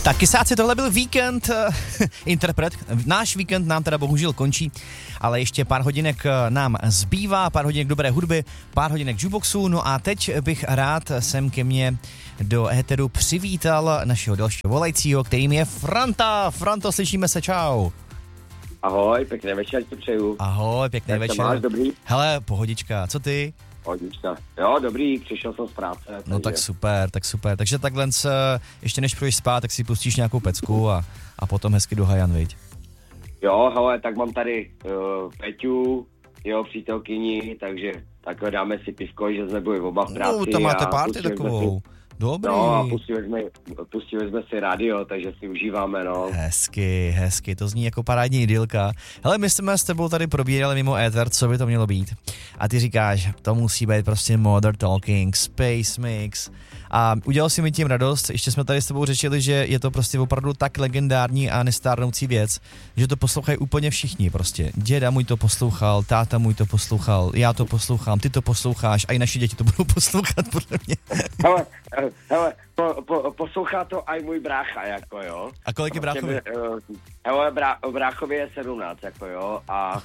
Tak kysáci, tohle byl Víkend, interpret. Náš víkend nám teda bohužel končí, ale ještě pár hodinek nám zbývá, pár hodinek dobré hudby, pár hodinek jukeboxu, no a teď bych rád sem ke mně do éteru přivítal našeho dalšího volajícího, kterým je Franta. Franto, slyšíme se, čau. Ahoj, pěkný večer ti přeju. Ahoj, pěkný jak večer. Máš, dobrý? Hele, pohodička, co ty? Pohodička. Jo, dobrý, přišel jsem z práce. No tak super. Takže takhle ještě než půjdeš spát, tak si pustíš nějakou pecku a potom hezky do hajan, viď? Jo, hele, tak mám tady Peťu, jeho přítelkyni, takže takhle dáme si pivko, že jsme byli oba v práci. No, tam máte party takovou. Dobrý. No a pustili jsme si rádio, takže si užíváme, no. Hezky, to zní jako parádní idylka. Hele, my jsme s tebou tady probírali mimo éter, co by to mělo být. A ty říkáš, to musí být prostě Modern Talking, Space Mix. A udělal si mi tím radost, ještě jsme tady s tebou řečili, že je to prostě opravdu tak legendární a nestárnoucí věc, že to poslouchají úplně všichni prostě. Děda můj to poslouchal, táta můj to poslouchal, já to poslouchám, ty to posloucháš a i naši děti to budou poslouchat podle mě. Hele, poslouchá to i můj brácha, jako jo. A kolik je bráchovi? Hele, bráchovi je 17, jako jo, a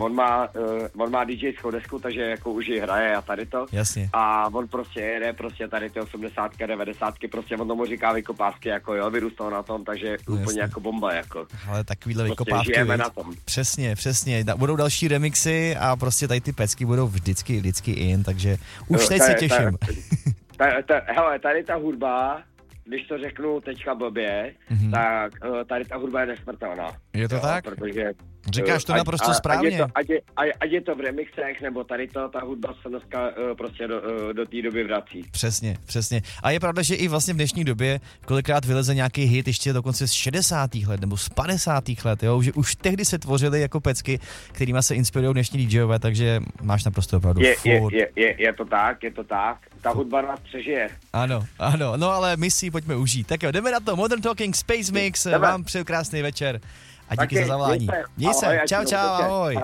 on má DJ schodesku, takže jako už ji hraje a tady to. Jasně. A on prostě jede tady ty 80, 90, prostě on tomu říká vykopávky, jako jo, vyrůstal na tom, takže no, úplně jako bomba, jako. Ale takovýhle prostě vykopávky, žijeme na tom. Přesně, budou další remixy a prostě tady ty pecky budou vždycky in, takže už teď se těším. Hele, tady ta hudba, když to řeknu teďka blbě, tak tady ta hudba je nesmrtelná. Je to tak? Protože říkáš to naprosto správně. Ať je to v remixech, nebo tady ta hudba se dneska prostě do té doby vrací. Přesně. A je pravda, že i vlastně v dnešní době kolikrát vyleze nějaký hit ještě dokonce z 60. let nebo z 50. let, jo, že už tehdy se tvořily jako pecky, kterýma se inspirují dnešní DJové, takže máš naprosto pravdu. Je to tak. Ta hudba nás přežije. Ano, no ale my si ji pojďme užít. Tak jo, jdeme na to. Modern Talking Space Mix, vám přeju krásný večer. A díky za zavolání. Měj se, čau, ahoj.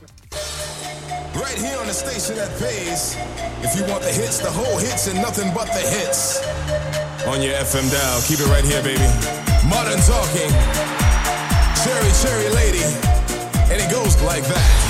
Right here on the station that pays. If you want the hits, the whole hits and nothing but the hits. On your FM dial, keep it right here, baby. Modern Talking. Cherry Lady. And it goes like that.